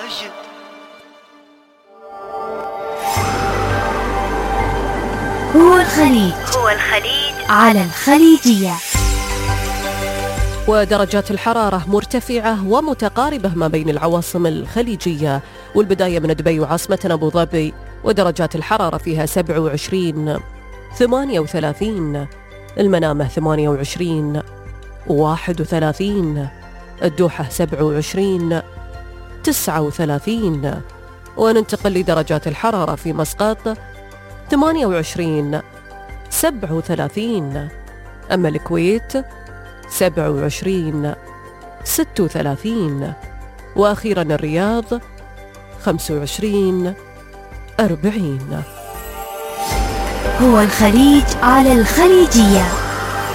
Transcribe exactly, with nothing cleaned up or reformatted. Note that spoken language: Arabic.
هو الخليج هو الخليج على الخليجية. ودرجات الحرارة مرتفعة ومتقاربة ما بين العواصم الخليجية، والبداية من دبي وعاصمتنا أبو ظبي، ودرجات الحرارة فيها سبعة وعشرين، ثمانية وثلاثين، المنامة ثمانية وعشرين، واحد وثلاثين، الدوحة سبعة وعشرين، تسعة وثلاثين. وننتقل لدرجات الحرارة في مسقط ثمانية وعشرين، سبعة وثلاثين، أما الكويت سبعة وعشرين، ستة وثلاثين، وأخيرا الرياض خمسة وعشرين، أربعين. هو الخليج على الخليجية.